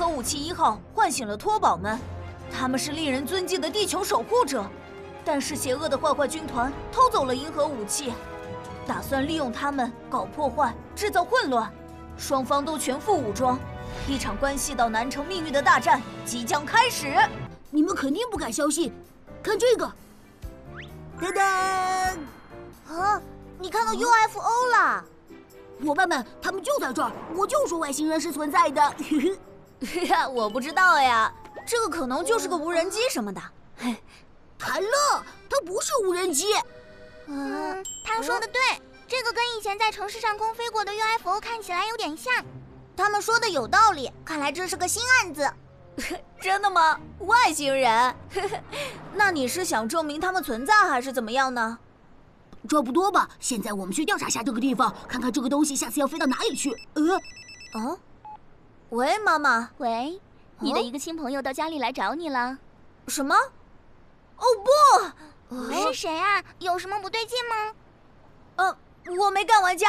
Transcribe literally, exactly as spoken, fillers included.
武器一号唤醒了托宝们，他们是令人尊敬的地球守护者，但是邪恶的坏坏军团偷走了银河武器，打算利用他们搞破坏，制造混乱。双方都全副武装，一场关系到南城命运的大战即将开始。 你们肯定不敢相信，看这个，噔噔！ 啊，你看到 U F O 了？ 伙伴们，他们就在这儿，我就说外星人是存在的。 我不知道呀，这个可能就是个无人机什么的。 谭乐，它不是无人机。 嗯，他说的对，这个跟以前在城市上空飞过的 U F O 看起来有点像。他们说的有道理，看来这是个新案子。 真的吗？外星人？那你是想证明他们存在，还是怎么样呢？ 差不多吧。现在我们去调查下这个地方，看看这个东西下次要飞到哪里去。呃， 哦，喂，妈妈。 喂，你的一个亲朋友到家里来找你了。 什么？哦不！ 是谁啊？有什么不对劲吗？ 呃，我没干完家